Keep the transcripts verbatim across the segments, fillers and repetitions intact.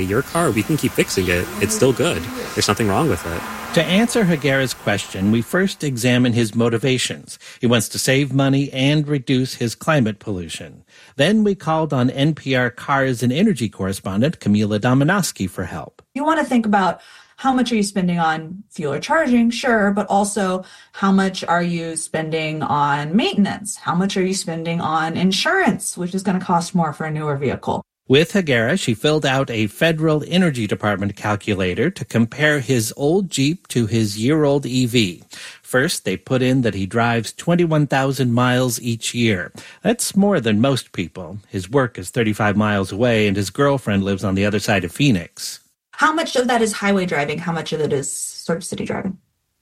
Your car, we can keep fixing it. It's still good. There's nothing wrong with it. To answer Higuera's question, we first examine his motivations. He wants to save money and reduce his climate pollution. Then we called on N P R Cars and Energy correspondent Camila Dominowski for help. You want to think about how much are you spending on fuel or charging? Sure, but also how much are you spending on maintenance? How much are you spending on insurance, which is going to cost more for a newer vehicle? With Higuera, she filled out a Federal Energy Department calculator to compare his old Jeep to his year-old E V. First, they put in that he drives twenty-one thousand miles each year. That's more than most people. His work is thirty-five miles away, and his girlfriend lives on the other side of Phoenix. How much of that is highway driving? How much of it is sort of city driving?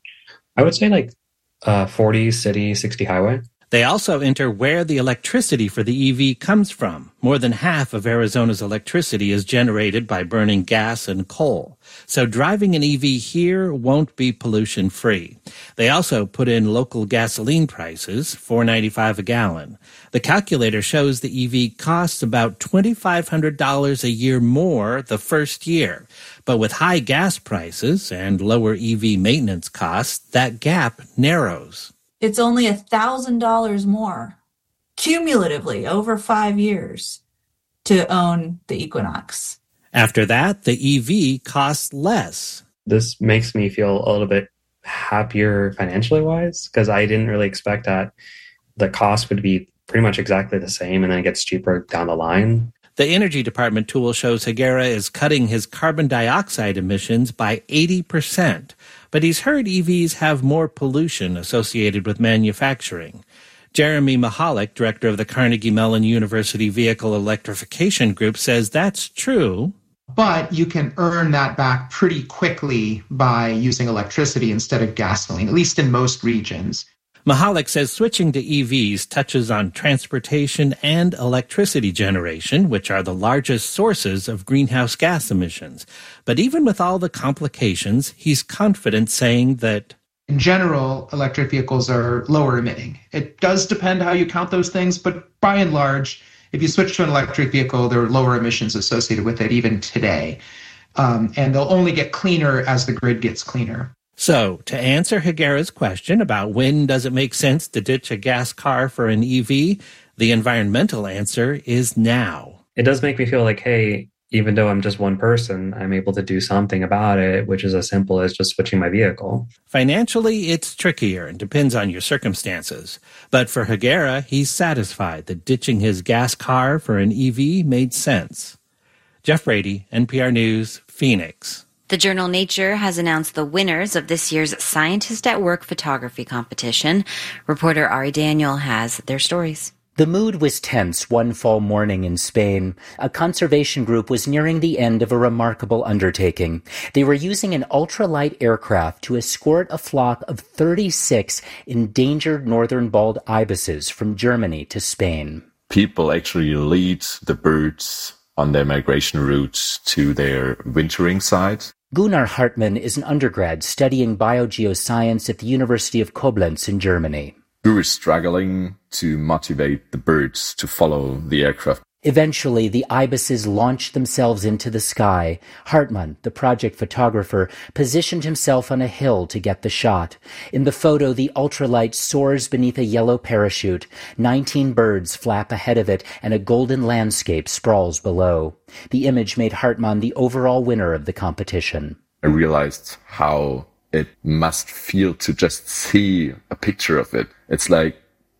I would say like uh, forty city, sixty highway. They also enter where the electricity for the E V comes from. More than half of Arizona's electricity is generated by burning gas and coal. So driving an E V here won't be pollution-free. They also put in local gasoline prices, four dollars and ninety-five cents a gallon. The calculator shows the E V costs about two thousand five hundred dollars a year more the first year. But with high gas prices and lower E V maintenance costs, that gap narrows. It's only one thousand dollars more, cumulatively, over five years, to own the Equinox. After that, the E V costs less. This makes me feel a little bit happier financially wise, because I didn't really expect that the cost would be pretty much exactly the same and then it gets cheaper down the line. The Energy Department tool shows Higuera is cutting his carbon dioxide emissions by eighty percent. But he's heard E Vs have more pollution associated with manufacturing. Jeremy Mahalik, director of the Carnegie Mellon University Vehicle Electrification Group, says that's true. But you can earn that back pretty quickly by using electricity instead of gasoline, at least in most regions. Mahalik says switching to E Vs touches on transportation and electricity generation, which are the largest sources of greenhouse gas emissions. But even with all the complications, he's confident saying that in general, electric vehicles are lower emitting. It does depend how you count those things, but by and large, if you switch to an electric vehicle, there are lower emissions associated with it even today. Um, and they'll only get cleaner as the grid gets cleaner. So, to answer Higuera's question about when does it make sense to ditch a gas car for an E V, the environmental answer is now. It does make me feel like, hey, even though I'm just one person, I'm able to do something about it, which is as simple as just switching my vehicle. Financially, it's trickier and depends on your circumstances. But for Higuera, he's satisfied that ditching his gas car for an E V made sense. Jeff Brady, N P R News, Phoenix. The journal Nature has announced the winners of this year's Scientist at Work photography competition. Reporter Ari Daniel has their stories. The mood was tense one fall morning in Spain. A conservation group was nearing the end of a remarkable undertaking. They were using an ultralight aircraft to escort a flock of thirty-six endangered northern bald ibises from Germany to Spain. People actually lead the birds on their migration routes to their wintering site. Gunnar Hartmann is an undergrad studying biogeoscience at the University of Koblenz in Germany. We were struggling to motivate the birds to follow the aircraft. Eventually, the ibises launched themselves into the sky. Hartmann, the project photographer, positioned himself on a hill to get the shot. In the photo, the ultralight soars beneath a yellow parachute. Nineteen birds flap ahead of it, and a golden landscape sprawls below. The image made Hartmann the overall winner of the competition. I realized how it must feel to just see a picture of it. It's like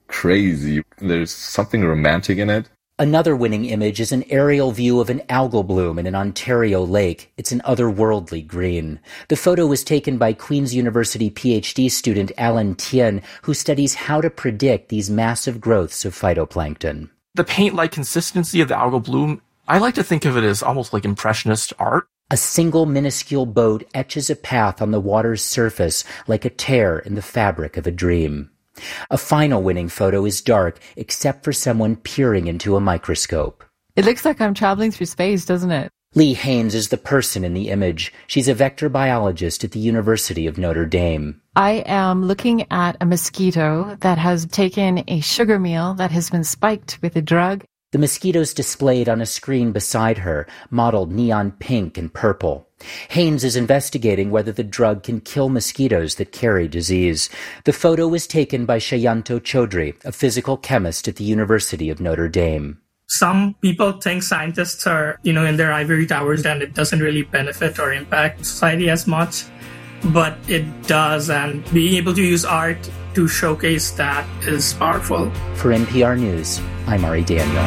crazy. There's something romantic in it. Another winning image is an aerial view of an algal bloom in an Ontario lake. It's an otherworldly green. The photo was taken by Queen's University PhD student Alan Tien, who studies how to predict these massive growths of phytoplankton. The paint-like consistency of the algal bloom, I like to think of it as almost like impressionist art. A single minuscule boat etches a path on the water's surface like a tear in the fabric of a dream. A final winning photo is dark, except for someone peering into a microscope. It looks like I'm traveling through space, doesn't it? Lee Haynes is the person in the image. She's a vector biologist at the University of Notre Dame. I am looking at a mosquito that has taken a sugar meal that has been spiked with a drug. The mosquitoes displayed on a screen beside her, modeled neon pink and purple. Haynes is investigating whether the drug can kill mosquitoes that carry disease. The photo was taken by Shayanto Chaudhry, a physical chemist at the University of Notre Dame. Some people think scientists are, you know, in their ivory towers and it doesn't really benefit or impact society as much, but it does, and being able to use art to showcase that is powerful. For N P R News, I'm Ari Daniel.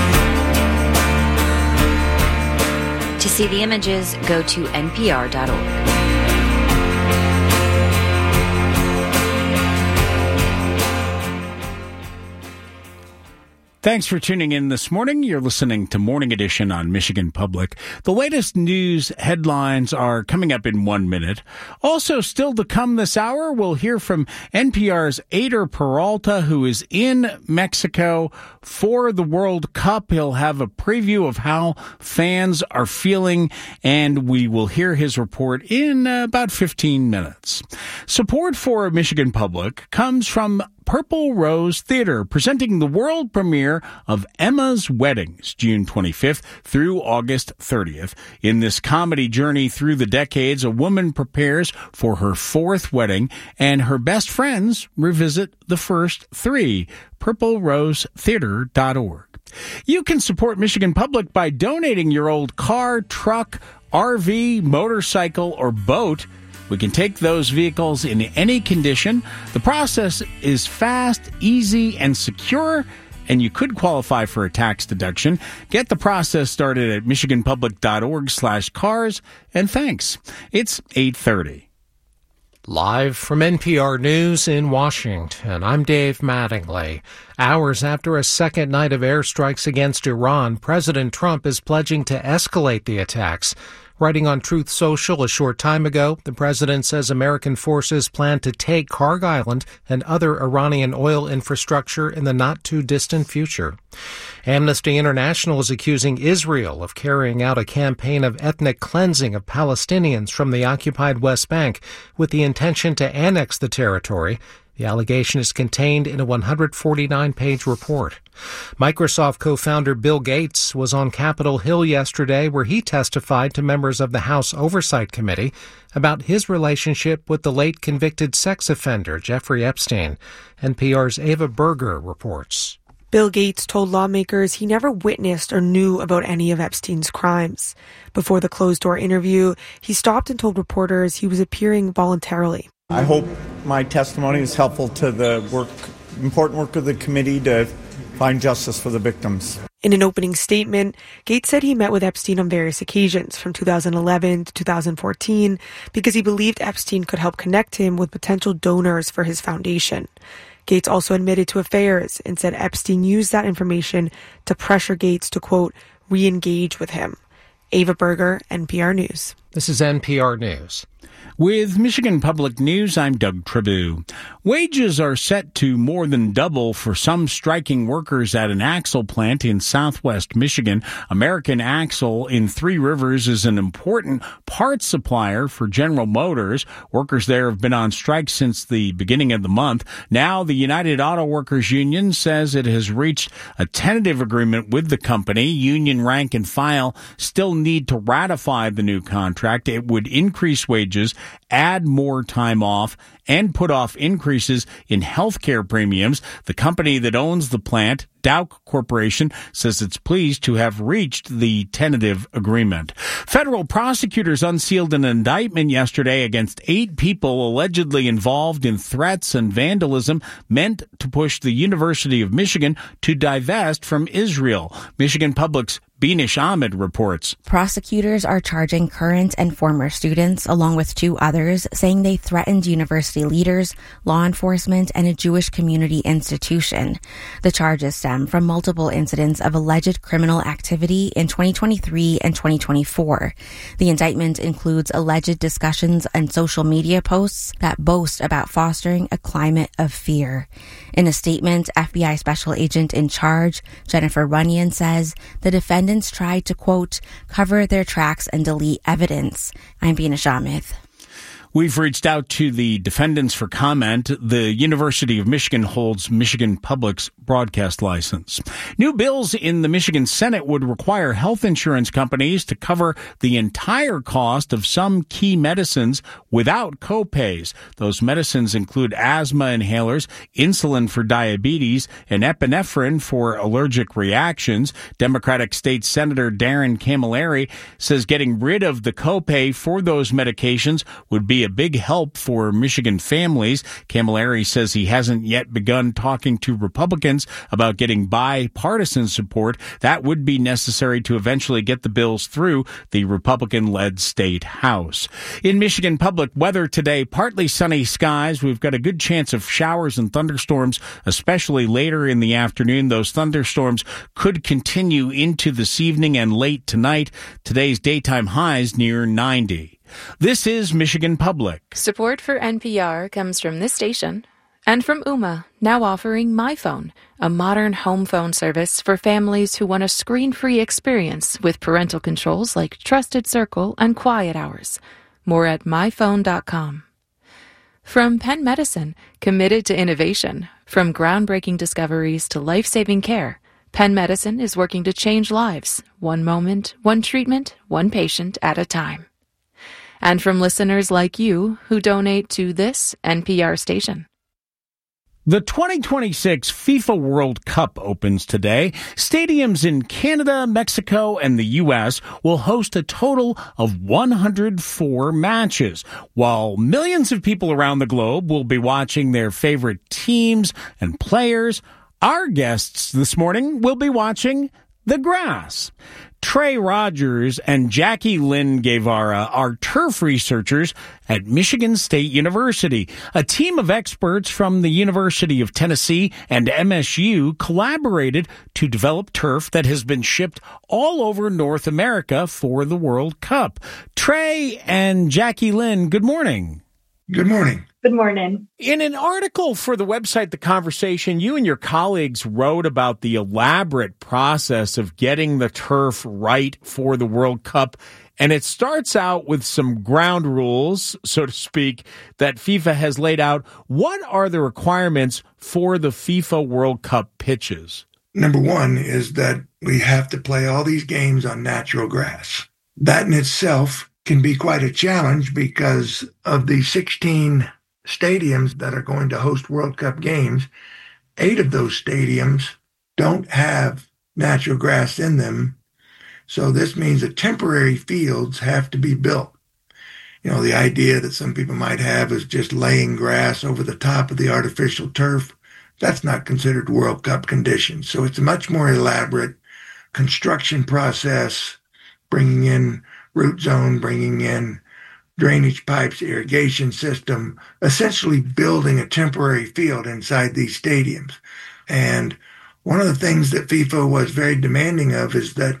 To see the images, go to N P R dot org. Thanks for tuning in this morning. You're listening to Morning Edition on Michigan Public. The latest news headlines are coming up in one minute. Also, still to come this hour, we'll hear from N P R's Eider Peralta, who is in Mexico for the World Cup. He'll have a preview of how fans are feeling, and we will hear his report in uh, about fifteen minutes. Support for Michigan Public comes from Purple Rose Theater, presenting the world premiere of Emma's Weddings, June twenty-fifth through August thirtieth. In this comedy journey through the decades, a woman prepares for her fourth wedding, and her best friends revisit the first three. purple rose theater dot org. You can support Michigan Public by donating your old car, truck, R V, motorcycle, or boat. We can take those vehicles in any condition. The process is fast, easy, and secure, and you could qualify for a tax deduction. Get the process started at michigan public dot org slash cars, and thanks. It's eight thirty. Live from N P R News in Washington, I'm Dave Mattingly. Hours after a second night of airstrikes against Iran, President Trump is pledging to escalate the attacks. Writing on Truth Social a short time ago, the president says American forces plan to take Karg Island and other Iranian oil infrastructure in the not-too-distant future. Amnesty International is accusing Israel of carrying out a campaign of ethnic cleansing of Palestinians from the occupied West Bank with the intention to annex the territory. The allegation is contained in a one hundred forty-nine page report. Microsoft co-founder Bill Gates was on Capitol Hill yesterday, where he testified to members of the House Oversight Committee about his relationship with the late convicted sex offender Jeffrey Epstein. N P R's Ava Berger reports. Bill Gates told lawmakers he never witnessed or knew about any of Epstein's crimes. Before the closed-door interview, he stopped and told reporters he was appearing voluntarily. I hope my testimony is helpful to the work, important work of the committee to find justice for the victims. In an opening statement, Gates said he met with Epstein on various occasions from two thousand eleven to two thousand fourteen because he believed Epstein could help connect him with potential donors for his foundation. Gates also admitted to affairs and said Epstein used that information to pressure Gates to, quote, re-engage with him. Ava Berger, N P R News. This is N P R News. With Michigan Public News, I'm Doug Tribou. Wages are set to more than double for some striking workers at an axle plant in southwest Michigan. American Axle in Three Rivers is an important parts supplier for General Motors. Workers there have been on strike since the beginning of the month. Now, the United Auto Workers Union says it has reached a tentative agreement with the company. Union rank and file still need to ratify the new contract. It would increase wages, add more time off, and put off increases in health care premiums. The company that owns the plant, Dow Corporation, says it's pleased to have reached the tentative agreement. Federal prosecutors unsealed an indictment yesterday against eight people allegedly involved in threats and vandalism meant to push the University of Michigan to divest from Israel. Michigan Public's Beanish Ahmed reports. Prosecutors are charging current and former students, along with two others, saying they threatened university leaders, law enforcement, and a Jewish community institution. The charges stem from multiple incidents of alleged criminal activity in twenty twenty-three and twenty twenty-four. The indictment includes alleged discussions and social media posts that boast about fostering a climate of fear. In a statement, F B I Special Agent in Charge, Jennifer Runyon, says the defendants tried to, quote, cover their tracks and delete evidence. I'm Beanish Ahmed. We've reached out to the defendants for comment. The University of Michigan holds Michigan Public's broadcast license. New bills in the Michigan Senate would require health insurance companies to cover the entire cost of some key medicines without copays. Those medicines include asthma inhalers, insulin for diabetes, and epinephrine for allergic reactions. Democratic State Senator Darren Camilleri says getting rid of the copay for those medications would be a big help for Michigan families. Camilleri says he hasn't yet begun talking to Republicans about getting bipartisan support. That would be necessary to eventually get the bills through the Republican-led state House. In Michigan Public, weather today, partly sunny skies. We've got a good chance of showers and thunderstorms, especially later in the afternoon. Those thunderstorms could continue into this evening and late tonight. Today's daytime highs near ninety. This is Michigan Public. Support for N P R comes from this station and from Ooma, now offering MyPhone, a modern home phone service for families who want a screen-free experience with parental controls like Trusted Circle and Quiet Hours. More at my phone dot com. From Penn Medicine, committed to innovation. From groundbreaking discoveries to life-saving care, Penn Medicine is working to change lives, one moment, one treatment, one patient at a time. And from listeners like you who donate to this N P R station. The twenty twenty-six FIFA World Cup opens today. Stadiums in Canada, Mexico, and the U S will host a total of one hundred four matches, while millions of people around the globe will be watching their favorite teams and players. Our guests this morning will be watching the grass. Trey Rogers and Jackie Lynn Guevara are turf researchers at Michigan State University. A team of experts from the University of Tennessee and M S U collaborated to develop turf that has been shipped all over North America for the World Cup. Trey and Jackie Lynn, good morning. Good morning. Good morning. In an article for the website The Conversation, you and your colleagues wrote about the elaborate process of getting the turf right for the World Cup. And it starts out with some ground rules, so to speak, that FIFA has laid out. What are the requirements for the FIFA World Cup pitches? Number one is that we have to play all these games on natural grass. That in itself can be quite a challenge because of the sixteen stadiums that are going to host World Cup games. Eight of those stadiums don't have natural grass in them. So this means that temporary fields have to be built. You know, the idea that some people might have is just laying grass over the top of the artificial turf. That's not considered World Cup conditions. So it's a much more elaborate construction process, bringing in root zone, bringing in drainage pipes, irrigation system, essentially building a temporary field inside these stadiums. And one of the things that FIFA was very demanding of is that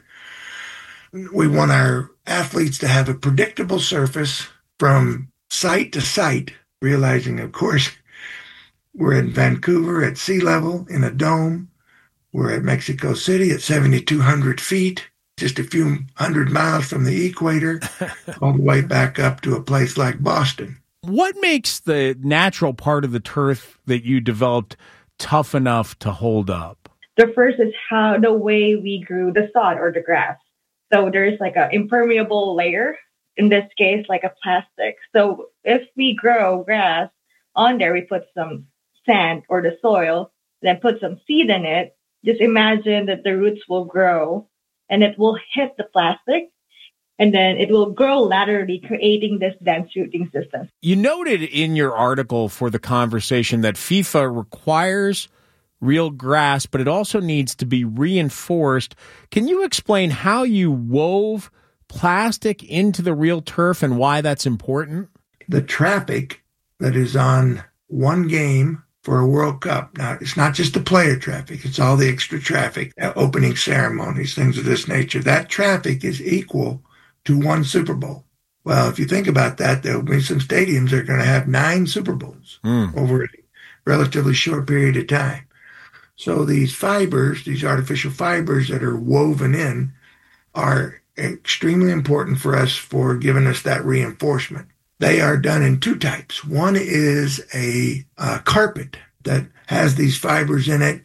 we want our athletes to have a predictable surface from site to site, realizing, of course, we're in Vancouver at sea level in a dome. We're at Mexico City at seventy-two hundred feet. Just a few hundred miles from the equator, all the way back up to a place like Boston. What makes the natural part of the turf that you developed tough enough to hold up? The first is how the way we grew the sod or the grass. So there's like an impermeable layer, in this case, like a plastic. So if we grow grass on there, we put some sand or the soil, then put some seed in it. Just imagine that the roots will grow and it will hit the plastic, and then it will grow laterally, creating this dense rooting system. You noted in your article for The Conversation that FIFA requires real grass, but it also needs to be reinforced. Can you explain how you wove plastic into the real turf and why that's important? The traffic that is on one game for a World Cup. Now, it's not just the player traffic. It's all the extra traffic, opening ceremonies, things of this nature. That traffic is equal to one Super Bowl. Well, if you think about that, there will be some stadiums that are going to have nine Super Bowls mm. over a relatively short period of time. So these fibers, these artificial fibers that are woven in, are extremely important for us for giving us that reinforcement. They are done in two types. One is a, a carpet that has these fibers in it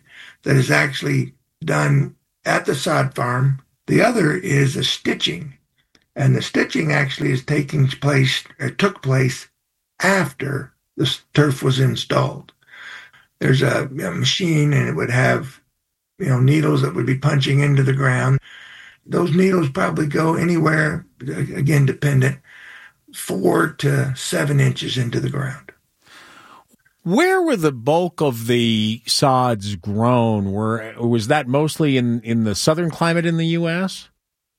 that is actually done at the sod farm. The other is a stitching. And the stitching actually is taking place, or took place after the turf was installed. There's a, a machine, and it would have, you know, needles that would be punching into the ground. Those needles probably go anywhere, again, dependent, four to seven inches into the ground. Where were the bulk of the sods grown? Were was that mostly in, in the southern climate in the U S?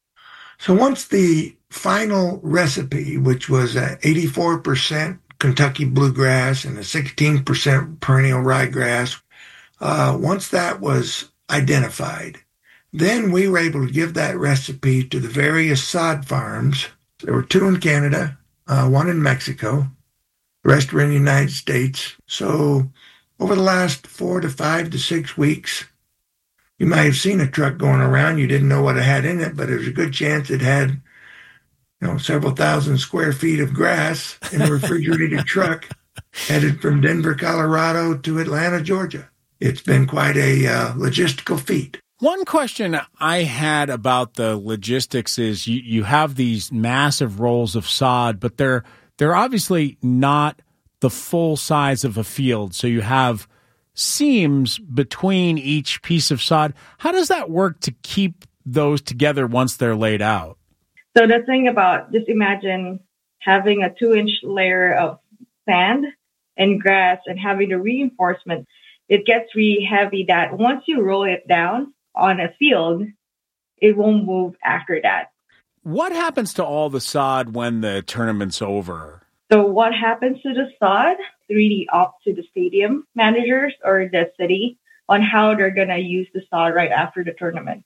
So once the final recipe, which was a eighty-four percent Kentucky bluegrass and a sixteen percent perennial ryegrass, uh, once that was identified, then we were able to give that recipe to the various sod farms. There were two in Canada, uh, one in Mexico, the rest were in the United States. So over the last four to five to six weeks, you might have seen a truck going around. You didn't know what it had in it, but there's a good chance it had, you know, several thousand square feet of grass in a refrigerated truck headed from Denver, Colorado to Atlanta, Georgia. It's been quite a uh, logistical feat. One question I had about the logistics is you, you have these massive rolls of sod, but they're they're obviously not the full size of a field. So you have seams between each piece of sod. How does that work to keep those together once they're laid out? So the thing about, just imagine having a two inch layer of sand and grass and having the reinforcement. It gets really heavy that once you roll it down on a field, it won't move after that. What happens to all the sod when the tournament's over? So what happens to the sod? It's really up to the stadium managers or the city on how they're going to use the sod right after the tournament.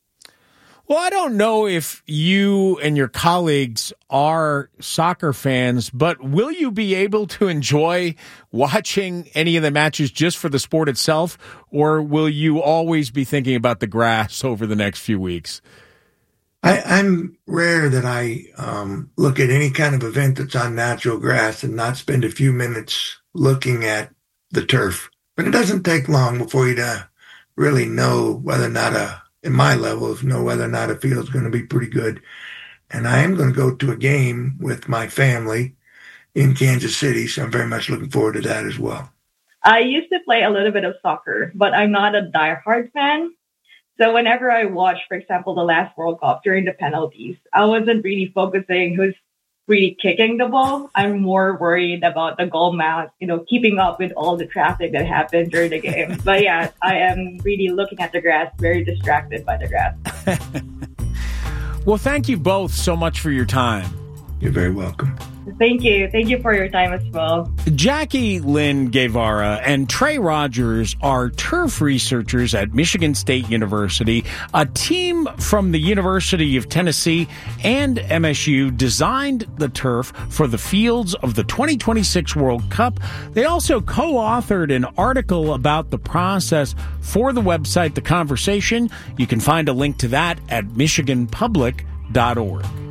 Well, I don't know if you and your colleagues are soccer fans, but will you be able to enjoy watching any of the matches just for the sport itself, or will you always be thinking about the grass over the next few weeks? I, I'm rare that I um, look at any kind of event that's on natural grass and not spend a few minutes looking at the turf. But it doesn't take long before you uh, really know whether or not a in my levels, know whether or not a field's going to be pretty good. And I am going to go to a game with my family in Kansas City, so I'm very much looking forward to that as well. I used to play a little bit of soccer, but I'm not a diehard fan. So whenever I watch, for example, the last World Cup during the penalties, I wasn't really focusing who's really kicking the ball. I'm more worried about the goal mount, you know, keeping up with all the traffic that happened during the game. But yeah, I am really looking at the grass, very distracted by the grass. Well, thank you both so much for your time. You're very welcome. Thank you. Thank you for your time as well. Jackie Lynn Guevara and Trey Rogers are turf researchers at Michigan State University. A team from the University of Tennessee and M S U designed the turf for the fields of the twenty twenty-six World Cup. They also co-authored an article about the process for the website The Conversation. You can find a link to that at michigan public dot org.